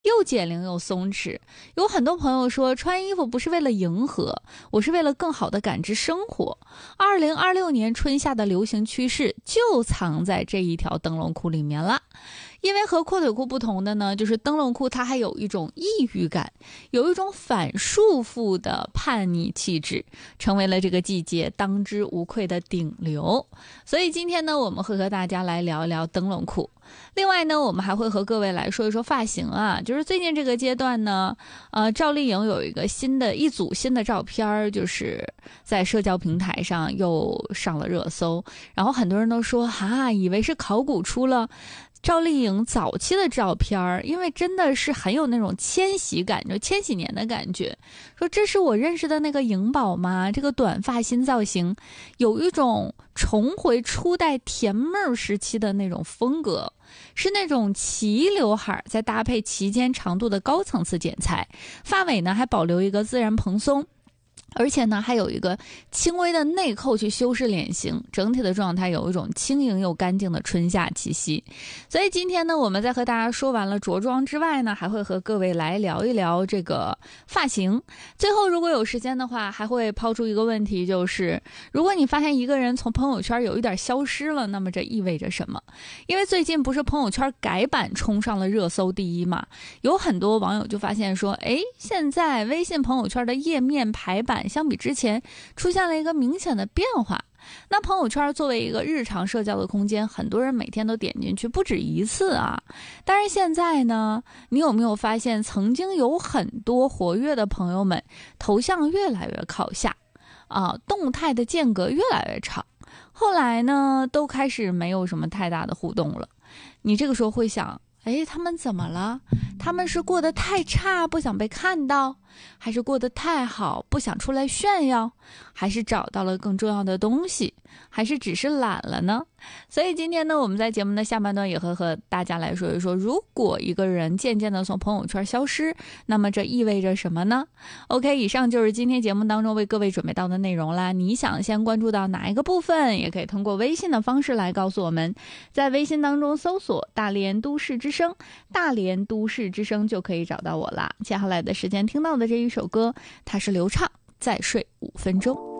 又减龄又松弛。有很多朋友说，穿衣服不是为了迎合，我是为了更好的感知生活。2026年春夏的流行趋势就藏在这一条灯笼裤里面了。因为和阔腿裤不同的呢，就是灯笼裤它还有一种异域感，有一种反束缚的叛逆气质，成为了这个季节当之无愧的顶流。所以今天呢，我们会和大家来聊一聊灯笼裤。另外呢，我们还会和各位来说一说发型啊，就是最近这个阶段呢，赵丽颖有一组新的照片，就是在社交平台上又上了热搜，然后很多人都说以为是考古出了赵丽颖早期的照片，因为真的是很有那种千禧感，就千禧年的感觉。说这是我认识的那个颖宝吗？这个短发新造型，有一种重回初代甜妹儿时期的那种风格，是那种齐刘海，再搭配齐肩长度的高层次剪裁，发尾呢还保留一个自然蓬松。而且呢，还有一个轻微的内扣去修饰脸型，整体的状态有一种轻盈又干净的春夏气息。所以今天呢，我们在和大家说完了着装之外呢，还会和各位来聊一聊这个发型。最后如果有时间的话，还会抛出一个问题，就是如果你发现一个人从朋友圈有一点消失了，那么这意味着什么？因为最近不是朋友圈改版冲上了热搜第一嘛，有很多网友就发现说，现在微信朋友圈的页面排版相比之前出现了一个明显的变化。那朋友圈作为一个日常社交的空间，很多人每天都点进去不止一次啊。但是现在呢，你有没有发现曾经有很多活跃的朋友们头像越来越靠下动态的间隔越来越长，后来呢都开始没有什么太大的互动了。你这个时候会想，他们怎么了？他们是过得太差不想被看到，还是过得太好不想出来炫耀，还是找到了更重要的东西，还是只是懒了呢？所以今天呢，我们在节目的下半段也会和大家来说一说，如果一个人渐渐的从朋友圈消失，那么这意味着什么呢？ OK， 以上就是今天节目当中为各位准备到的内容啦。你想先关注到哪一个部分，也可以通过微信的方式来告诉我们，在微信当中搜索大连都市之声，大连都市之声就可以找到我啦。接下来的时间听到的这一首歌，它是刘畅《再睡5分钟》。